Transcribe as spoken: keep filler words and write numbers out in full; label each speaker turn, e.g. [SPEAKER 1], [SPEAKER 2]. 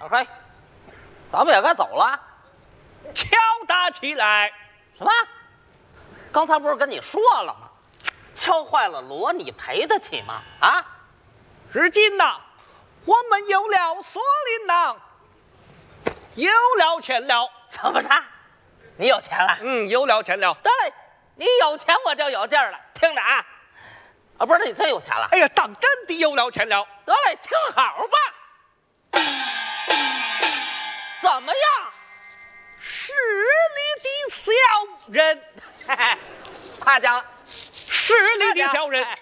[SPEAKER 1] 嘿，咱们也该走了。
[SPEAKER 2] 敲打起来！
[SPEAKER 1] 什么？刚才不是跟你说了吗？敲坏了锣，你赔得起吗？啊！
[SPEAKER 2] 如今呐，我们有了锁麟囊，有了钱了。
[SPEAKER 1] 怎么着？你有钱了？
[SPEAKER 2] 嗯，有了钱了。
[SPEAKER 1] 得嘞，你有钱我就有劲儿了。听着啊，啊，不是，你真有钱了？
[SPEAKER 2] 哎呀，当真的有了钱了。
[SPEAKER 1] 得嘞，听好吧。怎么样？
[SPEAKER 2] 市里的小人，
[SPEAKER 1] 夸奖了。
[SPEAKER 2] 市里的小人，